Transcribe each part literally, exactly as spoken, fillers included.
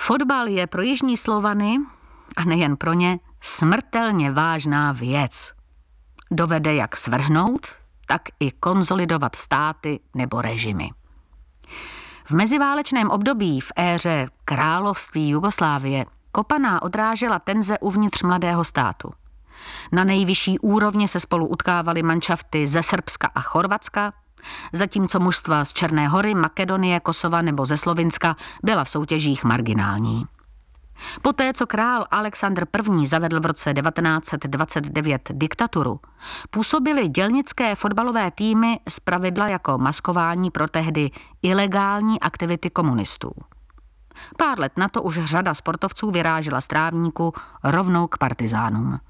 Fotbal je pro jižní Slovany, a nejen pro ně, smrtelně vážná věc. Dovede jak svrhnout, tak i konsolidovat státy nebo režimy. V meziválečném období v éře království Jugoslávie kopaná odrážela tenze uvnitř mladého státu. Na nejvyšší úrovni se spolu utkávaly manšafty ze Srbska a Chorvatska, zatímco mužstva z Černé Hory, Makedonie, Kosova nebo ze Slovinska byla v soutěžích marginální. Poté, co král Alexandr I. zavedl v roce devatenáct set dvacet devět diktaturu, působily dělnické fotbalové týmy zpravidla jako maskování pro tehdy ilegální aktivity komunistů. Pár let na to už řada sportovců vyrážela z trávníku rovnou k partizánům.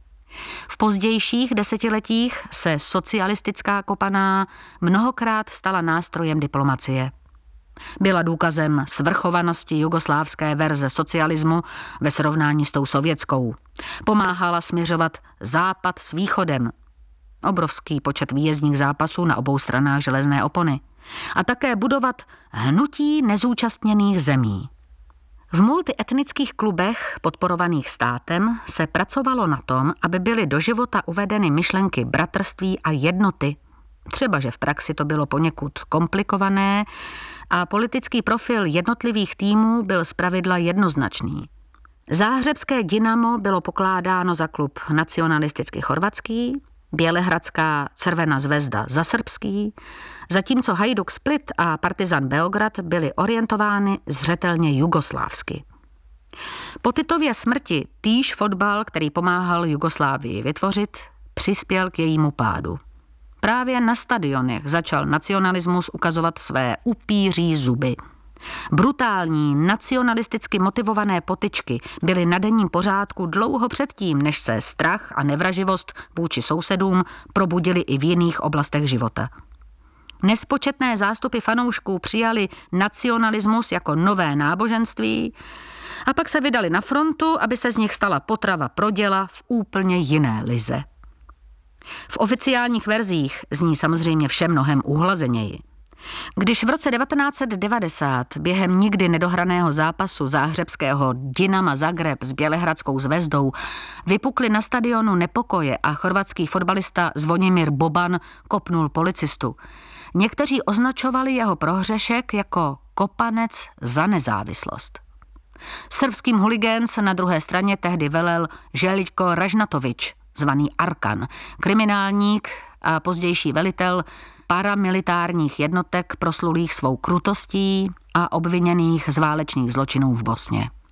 V pozdějších desetiletích se socialistická kopaná mnohokrát stala nástrojem diplomacie. Byla důkazem svrchovanosti jugoslávské verze socialismu ve srovnání s tou sovětskou. Pomáhala směřovat západ s východem. Obrovský počet výjezdních zápasů na obou stranách železné opony. A také budovat hnutí nezúčastněných zemí. V multietnických klubech podporovaných státem se pracovalo na tom, aby byly do života uvedeny myšlenky bratrství a jednoty. Třeba, že v praxi to bylo poněkud komplikované a politický profil jednotlivých týmů byl zpravidla jednoznačný. Záhřebské Dinamo bylo pokládáno za klub nacionalisticky chorvatský, Bělehradská Crvena zvezda za srbský, zatímco Hajduk Split a Partizan Beograd byly orientovány zřetelně jugoslávsky. Po Titově smrti týž fotbal, který pomáhal Jugoslávii vytvořit, přispěl k jejímu pádu. Právě na stadionech začal nacionalismus ukazovat své upíří zuby. Brutální, nacionalisticky motivované potyčky byly na denním pořádku dlouho předtím, než se strach a nevraživost vůči sousedům probudili i v jiných oblastech života. Nespočetné zástupy fanoušků přijali nacionalismus jako nové náboženství a pak se vydali na frontu, aby se z nich stala potrava pro děla v úplně jiné lize. V oficiálních verzích zní samozřejmě vše mnohem uhlazeněji. Když v roce devatenáct set devadesát během nikdy nedohraného zápasu záhřebského Dinama Zagreb s Bělehradskou zvezdou vypukly na stadionu nepokoje a chorvatský fotbalista Zvonimir Boban kopnul policistu, někteří označovali jeho prohřešek jako kopanec za nezávislost. Srbským huligánc na druhé straně tehdy velel Željko Ražnatovič, zvaný Arkan, kriminálník a pozdější velitel paramilitárních jednotek proslulých svou krutostí a obviněných z válečných zločinů v Bosně.